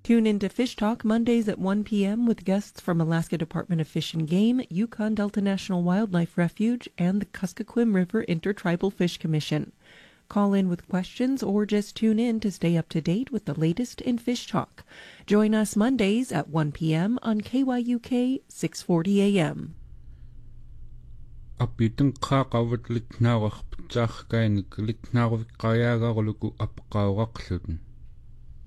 Tune in to Fish Talk Mondays at 1 p.m. with guests from Alaska Department of Fish and Game, Yukon Delta National Wildlife Refuge, and the Kuskokwim River Intertribal Fish Commission. Call in with questions or just tune in to stay up to date with the latest in Fish Talk. Join us Mondays at 1 p.m. on KYUK 640 AM. Apitun qaqawat litnaaqarpitsaarkainik litnaaruviqqariagaruluku apqauraqluten